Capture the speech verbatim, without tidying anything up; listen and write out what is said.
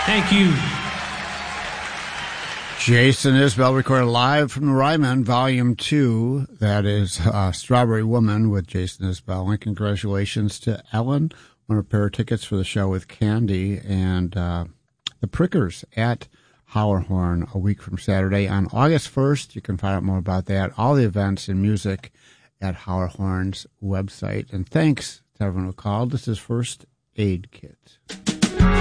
Thank you. Jason Isbell recorded live from the Ryman, Volume two. That is uh, Strawberry Woman with Jason Isbell. And congratulations to Ellen, won a pair of tickets for the show with Candy and uh, the Prickers at Howlerhorn a week from Saturday. On August first, you can find out more about that, all the events and music at Howlerhorn's website. And thanks to everyone who called. This is First Aid Kit.